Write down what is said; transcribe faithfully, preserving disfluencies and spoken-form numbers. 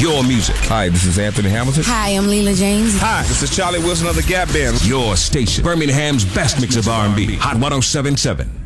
your music. Hi, this is Anthony Hamilton. Hi, I'm Leela James. Hi, this is Charlie Wilson of the Gap Band. Your station. Birmingham's best mix of R and B. Hot one oh seven point seven.